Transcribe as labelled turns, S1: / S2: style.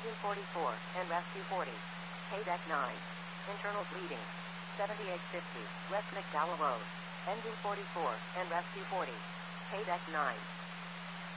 S1: Engine 44, and rescue 40. Deck 9. Internal bleeding. 7850, West McDowell Road. Engine 44, and rescue 40. Deck 9.